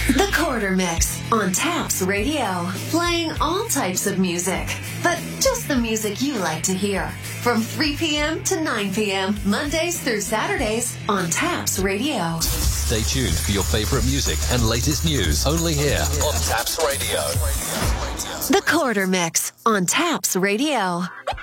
The Quarter Mix on Taps Radio. Playing all types of music, but just the music you like to hear. From 3 p.m. to 9 p.m., Mondays through Saturdays on Taps Radio. Stay tuned for your favorite music and latest news only here on Taps Radio. The Quarter Mix on Taps Radio.